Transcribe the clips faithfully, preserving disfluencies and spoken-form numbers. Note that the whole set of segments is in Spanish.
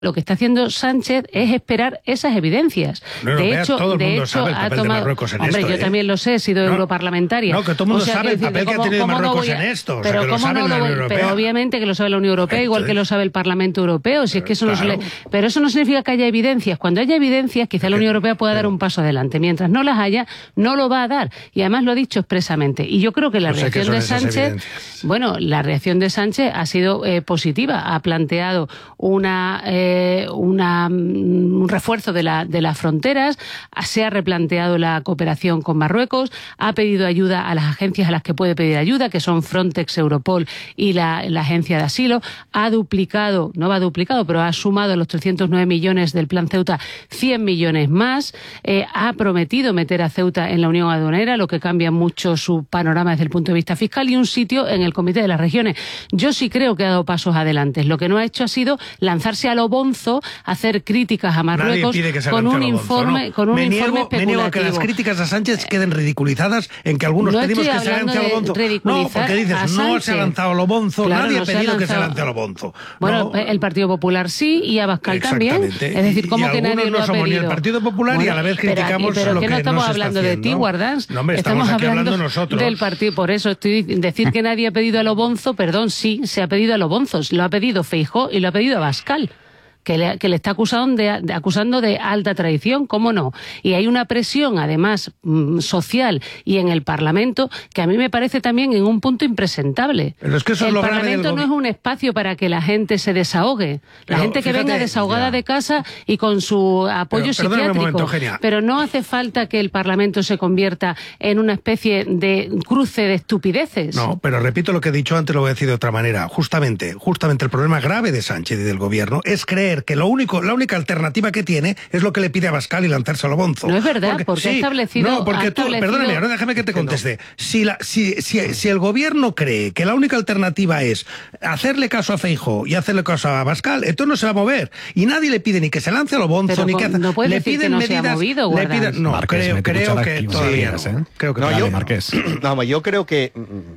Lo que está haciendo Sánchez es esperar esas evidencias. No, no, de vea, hecho, todo el de mundo hecho sabe el ha papel tomado. de Marruecos en Hombre, esto, yo ¿eh? también lo sé, he sido no, europarlamentaria. No, que todo el mundo o sea, sabe el decir, papel que ¿cómo, ha tenido cómo Marruecos no voy a, en esto. O pero sea, que lo cómo sabe no la lo Unión voy, Europea. pero obviamente que lo sabe la Unión Europea, igual que lo sabe el Parlamento Europeo. Si es que eso claro. no se le, pero eso no significa que haya evidencias. Cuando haya evidencias, quizá la Unión Europea pueda dar un paso adelante. Mientras no las haya, no lo va a dar. Y además lo ha dicho expresamente. Y yo creo que la No sé qué reacción son de esas Sánchez, evidencias. bueno, la reacción de Sánchez ha sido eh, positiva. Ha planteado una, eh, una un refuerzo de, la, de las fronteras, se ha replanteado la cooperación con Marruecos, ha pedido ayuda a las agencias a las que puede pedir ayuda, que son Frontex, Europol y la, la Agencia de Asilo, ha duplicado, no va duplicado, pero ha sumado a los trescientos nueve millones del Plan Ceuta cien millones más, eh, ha prometido meter a Ceuta en la Unión Aduanera, lo que cambia mucho su panorama desde el punto de vista fiscal, y un sitio en el Comité de las Regiones. Yo sí creo que ha dado pasos adelante. Lo que no ha hecho ha sido lanzarse a lo bonzo, hacer críticas a Marruecos con un informe, no. con un me informe niego, especulativo. Me niego a que las críticas a Sánchez queden ridiculizadas en que algunos no pedimos que se hablando lance a lo bonzo. No, porque dices, no se ha lanzado a lo bonzo, claro, nadie no ha pedido se que se lance a lo bonzo. Bueno, no. el Partido Popular sí, y Abascal también. Es decir, ¿cómo y que nadie no lo ha somos pedido? ni el Partido Popular bueno, y a la vez pero, criticamos pero lo que que no estamos no se hablando está de ti, haciendo. Guardans. No, hombre, estamos, estamos aquí hablando, hablando nosotros. del partido. Por eso estoy decir que nadie ha pedido a lo bonzo, perdón, sí, se ha pedido a lo bonzo. Lo ha pedido Feijóo y lo ha pedido Abascal. Que le, que le está acusando de, de, acusando de alta traición, ¿cómo no? Y hay una presión, además, mmm, social y en el Parlamento, que a mí me parece también en un punto impresentable. Pero es que eso el es lo Parlamento grave del no es un espacio para que la gente se desahogue. La pero, gente que fíjate, venga desahogada ya. de casa y con su apoyo pero, psiquiátrico. Un momento, Eugenia. Pero no hace falta que el Parlamento se convierta en una especie de cruce de estupideces. No, pero repito lo que he dicho antes, lo voy a decir de otra manera. Justamente, justamente el problema grave de Sánchez y del gobierno es creer que lo único la única alternativa que tiene es lo que le pide a Abascal y lanzarse a lo bonzo. No es verdad, porque, porque sí, ha establecido... No, porque ha tú, establecido... perdóname, ahora déjame que te conteste. Si, la, si, si, si el gobierno cree que la única alternativa es hacerle caso a Feijóo y hacerle caso a Abascal, entonces no se va a mover. Y nadie le pide ni que se lance a lo bonzo, pero ni que... No puede le decir piden que no medidas, se ha movido, le piden, No, Marqués, creo, creo que todavía días, no. ¿eh? Creo que no, todavía yo, no. Marqués. No, yo creo que,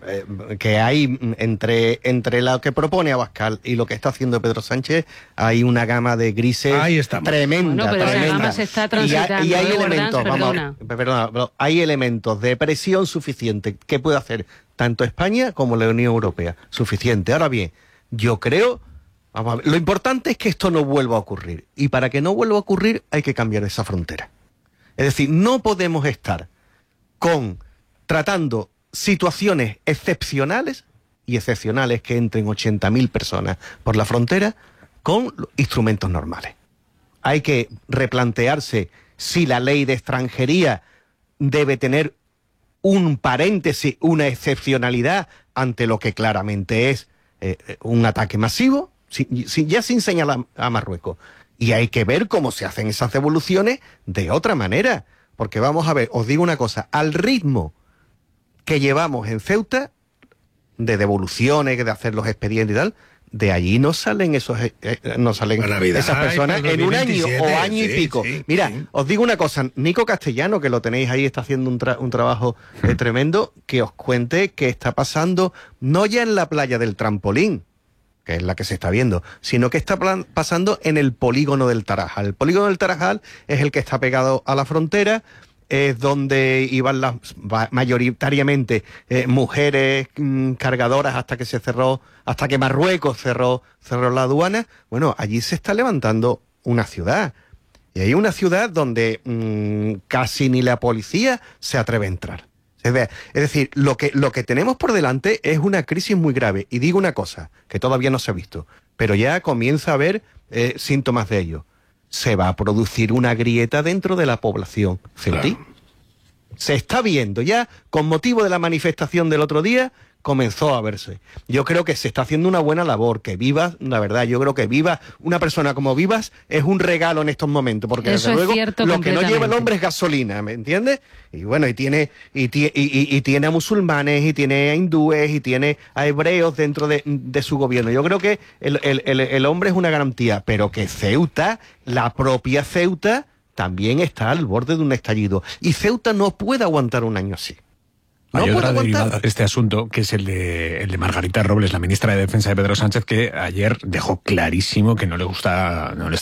que hay entre, entre lo que propone Abascal y lo que está haciendo Pedro Sánchez, hay una gama de grises Ahí estamos. tremenda, bueno, pero tremenda. esa gama se está transitando, y, y hay ¿eh, elementos, Guardans? vamos, Perdona. perdona, pero hay elementos de presión suficiente que puede hacer tanto España como la Unión Europea. Suficiente. Ahora bien, yo creo, vamos a ver, lo importante es que esto no vuelva a ocurrir. Y para que no vuelva a ocurrir hay que cambiar esa frontera. Es decir, no podemos estar con tratando situaciones excepcionales y excepcionales que entren ochenta mil personas por la frontera con instrumentos normales. Hay que replantearse si la ley de extranjería debe tener un paréntesis, una excepcionalidad ante lo que claramente es eh, un ataque masivo, sin, sin, ya sin señalar a Marruecos. Y hay que ver cómo se hacen esas devoluciones de otra manera. Porque vamos a ver, os digo una cosa, al ritmo que llevamos en Ceuta, de devoluciones, de hacer los expedientes y tal, de allí no salen esos eh, no salen Navidad, esas personas ay, en un año o año sí, y pico. Sí, Mira, sí. os digo una cosa, Nico Castellano, que lo tenéis ahí, está haciendo un, tra un trabajo eh, tremendo, que os cuente que está pasando, no ya en la playa del Trampolín, que es la que se está viendo, sino que está pasando en el polígono del Tarajal. El polígono del Tarajal es el que está pegado a la frontera, es donde iban las mayoritariamente eh, mujeres mmm, cargadoras hasta que se cerró, hasta que Marruecos cerró, cerró la aduana. Bueno, allí se está levantando una ciudad. Y hay una ciudad donde mmm, casi ni la policía se atreve a entrar. Es decir, lo que, lo que tenemos por delante es una crisis muy grave. Y digo una cosa, que todavía no se ha visto, pero ya comienza a haber eh, síntomas de ello. Se va a producir una grieta dentro de la población ceutí. Claro. Se está viendo ya, con motivo de la manifestación del otro día, comenzó a verse. Yo creo que se está haciendo una buena labor, que Vivas, la verdad, yo creo que Vivas, una persona como Vivas, es un regalo en estos momentos, porque eso desde luego cierto, lo que no lleva el hombre es gasolina, ¿me entiendes? Y bueno, y tiene, y, y, y, y tiene a musulmanes, y tiene a hindúes, y tiene a hebreos dentro de, de su gobierno. Yo creo que el, el, el, el hombre es una garantía, pero que Ceuta, la propia Ceuta, también está al borde de un estallido. Y Ceuta no puede aguantar un año así. No Hay puedo otra aguantar. derivada de este asunto, que es el de, el de Margarita Robles, la ministra de Defensa de Pedro Sánchez, que ayer dejó clarísimo que no le gusta, no le